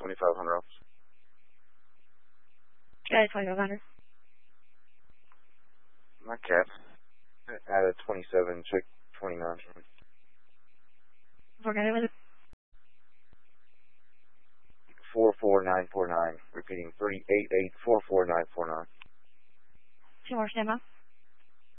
2500 off. Got it, 2500. My cap. Out of 27, check 29. Forget it with it. 44949. Repeating 388 44949. 2 more, stand by.